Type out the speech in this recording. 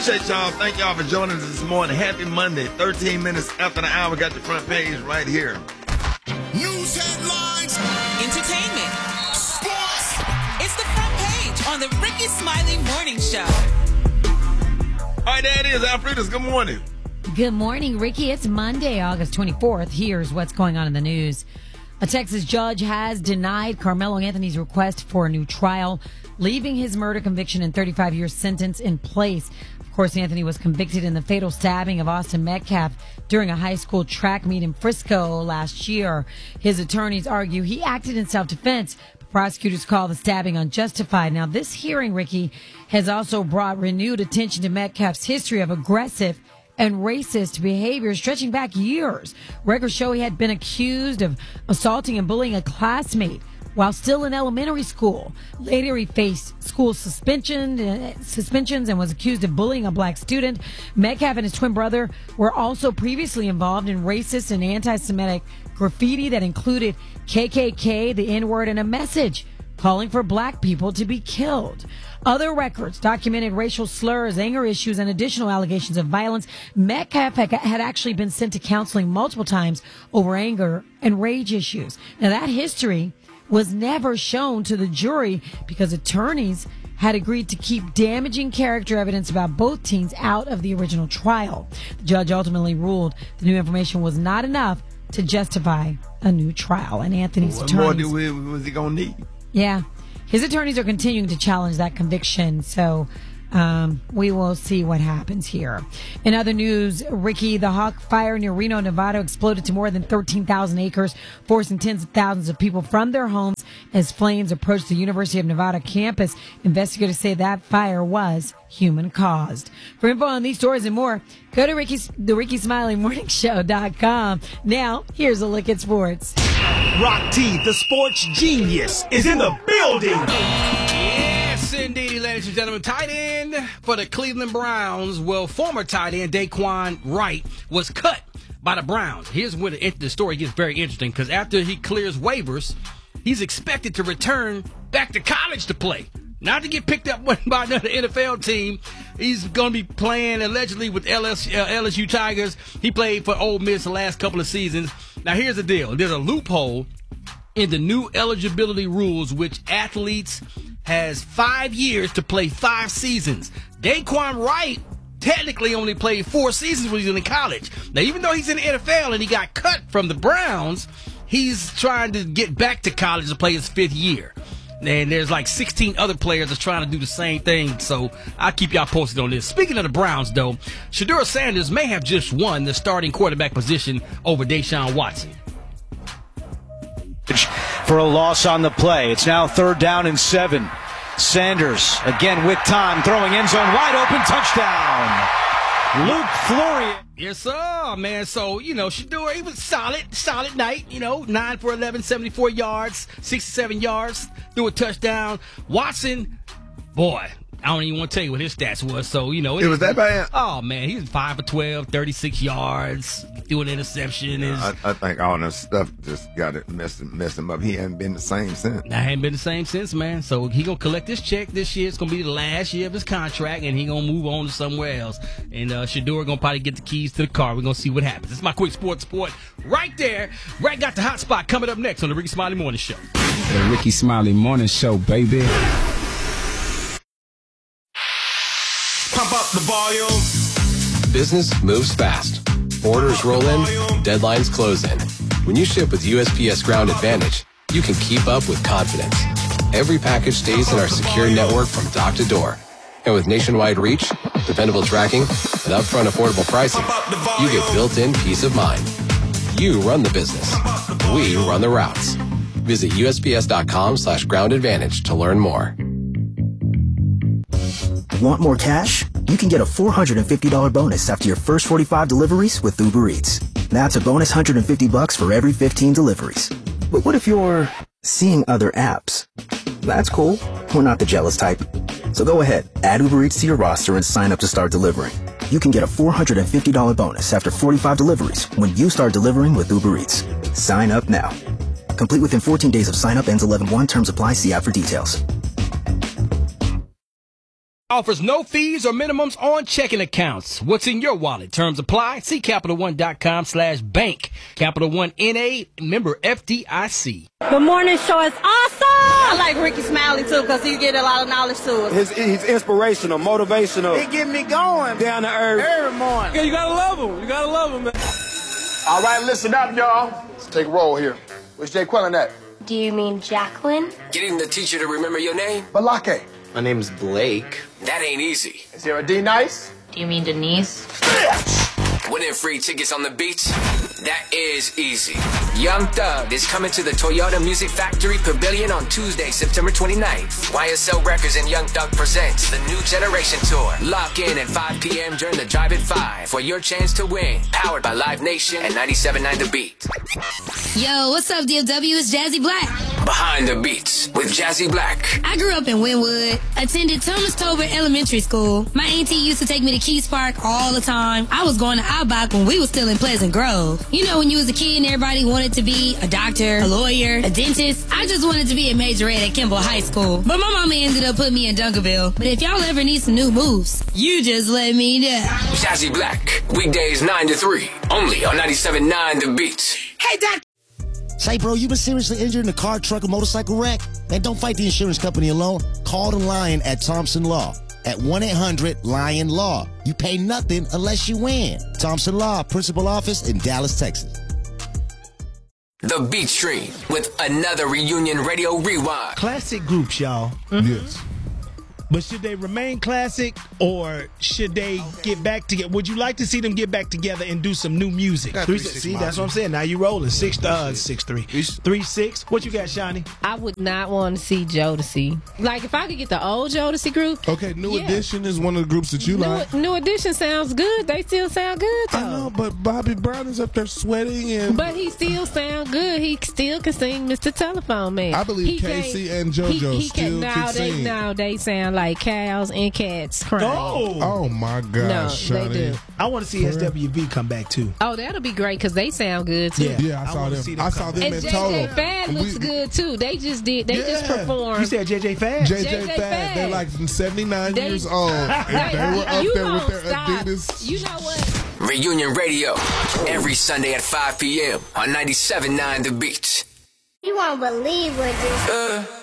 Appreciate y'all. Thank y'all for joining us this morning. Happy Monday. 13 minutes after the hour. Got the front page right here. News headlines. Entertainment. Sports. It's the front page on the Ricky Smiley Morning Show. All right, there it is. Alfreda's, good morning. Good morning, Ricky. It's Monday, August 24th. Here's what's going on in the news. A Texas judge has denied Carmelo Anthony's request for a new trial, leaving his murder conviction and 35-year sentence in place. Of course, Anthony was convicted in the fatal stabbing of Austin Metcalf during a high school track meet in Frisco last year. His attorneys argue he acted in self-defense. Prosecutors call the stabbing unjustified. Now, this hearing, Ricky, has also brought renewed attention to Metcalf's history of aggressive and racist behavior stretching back years. Records show he had been accused of assaulting and bullying a classmate while still in elementary school. Later, he faced school suspensions and was accused of bullying a black student. Metcalf and his twin brother were also previously involved in racist and anti-Semitic graffiti that included KKK, the N-word, and a message calling for black people to be killed. Other records documented racial slurs, anger issues, and additional allegations of violence. Metcalf had actually been sent to counseling multiple times over anger and rage issues. Now, that history was never shown to the jury because attorneys had agreed to keep damaging character evidence about both teens out of the original trial. The judge ultimately ruled the new information was not enough to justify a new trial. And Anthony's attorneys... What more was he going to need? Yeah. His attorneys are continuing to challenge that conviction, so we will see what happens here. In other news, Ricky, the Hawk fire near Reno, Nevada exploded to more than 13,000 acres, forcing tens of thousands of people from their homes as flames approached the University of Nevada campus. Investigators say that fire was human-caused. For info on these stories and more, go to the Ricky Smiley Morning Show.com. Now, here's a look at sports. Rock T, the sports genius, is in the building. Yes, indeed, ladies and gentlemen. Tight end for the Cleveland Browns. Well, former tight end Daquan Wright was cut by the Browns. Here's where the story gets very interesting, because after he clears waivers, he's expected to return back to college to play. Not to get picked up by another NFL team. He's going to be playing allegedly with LSU Tigers. He played for Ole Miss the last couple of seasons. Now, here's the deal. There's a loophole in the new eligibility rules, which athletes has 5 years to play 5 seasons. Daquan Wright technically only played 4 seasons when he was in college. Now, even though he's in the NFL and he got cut from the Browns, he's trying to get back to college to play his 5th year. And there's like 16 other players that's trying to do the same thing, so I'll keep y'all posted on this. Speaking of the Browns, though, Shedeur Sanders may have just won the starting quarterback position over Deshaun Watson. For a loss on the play. It's now 3rd down and 7. Sanders, again with time, throwing end zone wide open, touchdown. Luke Fleury. Yes, sir, man. So, Shedeur, he was solid night. 9 for 11, 74 yards, 67 yards, threw a touchdown. Watson, boy, I don't even want to tell you what his stats was. So, it was that bad? Oh, man, he was 5 for 12, 36 yards, threw an interception. I think all that stuff just got it messed him up. He hadn't been the same since. I hadn't been the same since, man. So he going to collect his check this year. It's going to be the last year of his contract, and he going to move on to somewhere else. And Shedeur going to probably get the keys to the car. We're going to see what happens. It's my quick sports report right there. Brad got the hot spot coming up next on the Ricky Smiley Morning Show. The Ricky Smiley Morning Show, baby. Pump up the volume. Business moves fast. Orders roll in, deadlines close in. When you ship with USPS Ground Advantage, you can keep up with confidence. Every package stays in our secure network from dock to door. And with nationwide reach, dependable tracking, and upfront affordable pricing, you get built-in peace of mind. You run the business. We run the routes. Visit USPS.com/Ground Advantage to learn more. Want more cash? You can get a $450 bonus after your first 45 deliveries with Uber Eats. That's a bonus $150 for every 15 deliveries. But what if you're seeing other apps? That's cool. We're not the jealous type. So go ahead, add Uber Eats to your roster and sign up to start delivering. You can get a $450 bonus after 45 deliveries when you start delivering with Uber Eats. Sign up now. Complete within 14 days of sign up. Ends 11/1. Terms apply. See app for details. offers no fees or minimums on checking accounts. What's in your wallet? Terms apply. See CapitalOne.com/bank. Capital One N.A. member FDIC. The morning show is awesome. I like Ricky Smiley, too, because he get a lot of knowledge to us. He's inspirational, motivational. He get me going. Down to earth. Every morning. Yeah, you gotta love him. You gotta love him, man. All right, listen up, y'all. Let's take a roll here. Where's Jay Quillen at? Do you mean Jacqueline? Getting the teacher to remember your name? Balake. My name's Blake. That ain't easy. Is there a D nice? Do you mean Denise? Winning free tickets on the beach? That is easy. Young Thug is coming to the Toyota Music Factory Pavilion on Tuesday, September 29th. YSL Records and Young Thug presents the New Generation Tour. Lock in at 5 p.m. during the Drive at 5 for your chance to win. Powered by Live Nation and 97.9 The Beat. Yo, what's up, DFW? It's Jazzy Black. Behind the Beats with Jazzy Black. I grew up in Wynwood, attended Thomas Tolbert Elementary School. My auntie used to take me to Keys Park all the time. I was going to Outback when we was still in Pleasant Grove. You know, when you was a kid and everybody wanted to be a doctor, a lawyer, a dentist. I just wanted to be a majorette at Kimball High School. But my mama ended up putting me in Dunkerville. But if y'all ever need some new moves, you just let me know. Jazzy Black, weekdays 9 to 3, only on 97.9 The Beat. Hey, Doc. Say, bro, you been seriously injured in a car, truck, or motorcycle wreck? Man, don't fight the insurance company alone. Call the Lion at Thompson Law at 1-800-LION-LAW. You pay nothing unless you win. Thompson Law, principal office in Dallas, Texas. The Beat Stream with another Reunion Radio Rewind. Classic groups, y'all. Yes. But should they remain classic or should they get back together? Would you like to see them get back together and do some new music? See, that's what I'm saying. Now you rolling 6'3", 3'6". What you got, Shani? I would not want to see Jodeci. Like if I could get the old Jodeci group. Okay, New Edition is one of the groups that you like. New Edition sounds good. They still sound good though. I know, but Bobby Brown is up there sweating and. But he still sound good. He still can sing Mr. Telephone Man. I believe Casey and JoJo still can sing. Now they sound like cows and cats crying. Oh my gosh, no, they do. I want to see SWV come back too. Oh, that'll be great because they sound good too. Yeah, I saw them. I saw them and in JJ total. Fad looks good too. They just did. They just performed. You said JJ Fad? JJ Fad. They're like 79 years old. And they were up there with their Adidas. You know what? Reunion Radio every Sunday at 5 p.m. on 97.9 The Beat. You won't believe what this